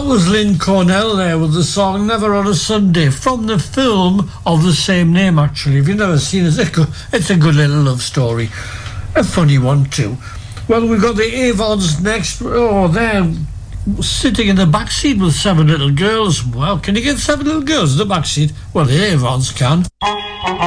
was Lynn Cornell there with the song Never on a Sunday, from the film of the same name, actually. If you've never seen it, it's a good little love story. A funny one, too. Well, we've got the Avons next. Oh, they're sitting in the back seat with 7 little girls. Well, can you get 7 little girls in the back seat? Well, the Avons can.